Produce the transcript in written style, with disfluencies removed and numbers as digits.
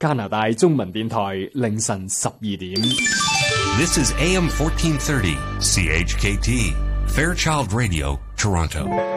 加拿大中文電台凌晨12點。 This is AM 1430 CHKT Fairchild Radio, Toronto.